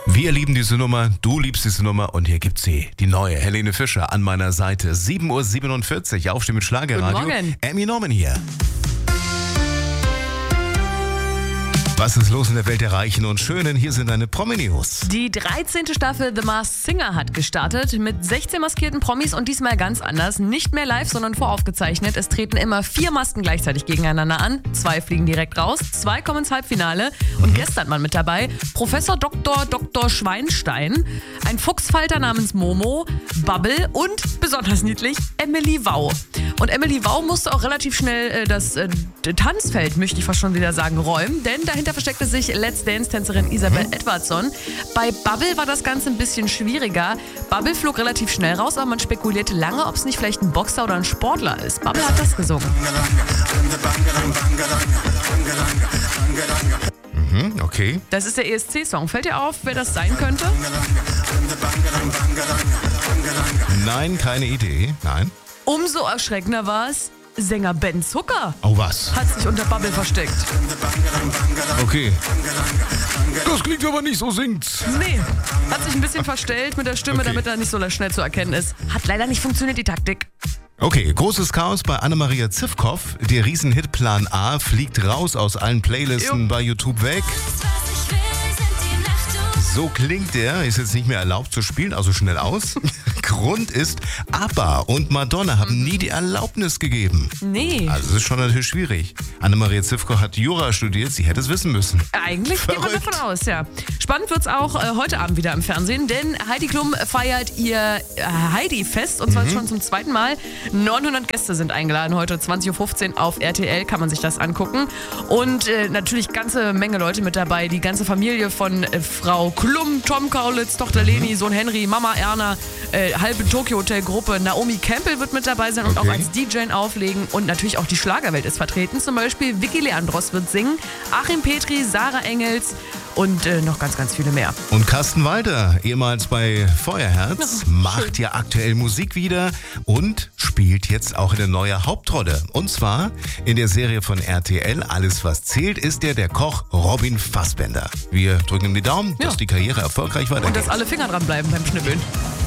Wir lieben diese Nummer, du liebst diese Nummer und hier gibt's sie, die neue Helene Fischer an meiner Seite. 7:47 Uhr, Aufstehen mit Schlagerradio. Guten Morgen. Emmy Norman hier. Was ist los in der Welt der Reichen und Schönen? Hier sind deine Promi-News. Die 13. Staffel The Masked Singer hat gestartet mit 16 maskierten Promis und diesmal ganz anders. Nicht mehr live, sondern voraufgezeichnet. Es treten immer 4 Masken gleichzeitig gegeneinander an. 2 fliegen direkt raus, 2 kommen ins Halbfinale. Und gestern war mit dabei Professor Dr. Schweinstein, ein Fuchsfalter namens Momo, Bubble und, besonders niedlich, Emily Wau. Und Emily Wau musste auch relativ schnell das Tanzfeld, möchte ich fast schon wieder sagen, räumen, denn dahinter versteckte sich Let's Dance-Tänzerin Isabel Edwardson. Bei Bubble war das Ganze ein bisschen schwieriger. Bubble flog relativ schnell raus, aber man spekulierte lange, ob es nicht vielleicht ein Boxer oder ein Sportler ist. Bubble hat das gesungen. Okay. Das ist der ESC-Song. Fällt dir auf, wer das sein könnte? Nein, keine Idee. Nein. Umso erschreckender war es, Sänger Ben Zucker Oh, was? hat sich unter Bubble versteckt. Okay. Das klingt aber nicht so singt's. Nee, hat sich ein bisschen verstellt mit der Stimme, Okay. damit er nicht so schnell zu erkennen ist. Hat leider nicht funktioniert, die Taktik. Okay, großes Chaos bei Annemaria Zivkow. Der Riesenhit Plan A fliegt raus aus allen Playlisten bei YouTube weg. So klingt der, ist jetzt nicht mehr erlaubt zu spielen, also schnell aus. Grund ist, ABBA und Madonna haben nie die Erlaubnis gegeben. Nee, Also das ist schon natürlich schwierig. Annemaria Zivkow hat Jura studiert, sie hätte es wissen müssen. eigentlich geht man Verrückt. davon aus, ja. Spannend wird's auch heute Abend wieder im Fernsehen, denn Heidi Klum feiert ihr Heidi-Fest und zwar schon zum 2. Mal. 900 Gäste sind eingeladen heute, 20:15 Uhr auf RTL kann man sich das angucken. Und natürlich ganze Menge Leute mit dabei, die ganze Familie von Frau Klum, Tom Kaulitz, Tochter Leni, Sohn Henry, Mama Erna, halbe Tokyo Hotel Gruppe, Naomi Campbell wird mit dabei sein und auch als DJ auflegen und natürlich auch die Schlagerwelt ist vertreten. Zum Beispiel Vicky Leandros wird singen, Achim Petri, Sarah Engels und noch ganz, ganz viele mehr. Und Carsten Walter, ehemals bei Feuerherz, macht ja aktuell Musik wieder und spielt jetzt auch eine neue Hauptrolle. Und zwar in der Serie von RTL Alles was zählt ist der Koch Robin Fassbender. Wir drücken ihm die Daumen, dass die Karriere erfolgreich weitergeht. Und dass alle Finger dran bleiben beim Schnippeln.